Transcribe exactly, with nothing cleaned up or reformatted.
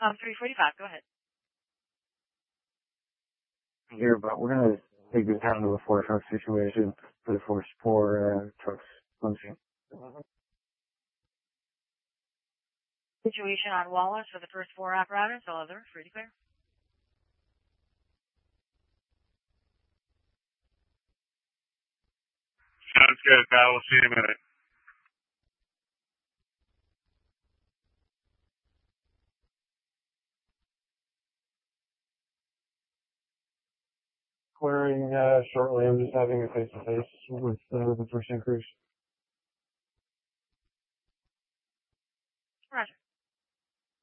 Um, three forty-five. Go ahead. Here, but we're gonna take this down to a four truck situation for the four four uh, trucks function. Situation on Wallace for the first four apparatus. All other free to clear. Sounds good, pal. We'll see you in a minute. Clearing uh, shortly. I'm just having a face to face with uh, the first increase.